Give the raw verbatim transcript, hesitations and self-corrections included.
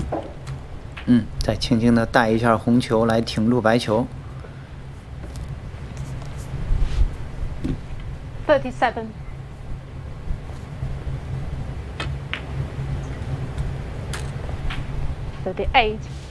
嗯，再轻轻的带一下红球来挺住白球。 thirty-seven. thirty-eight.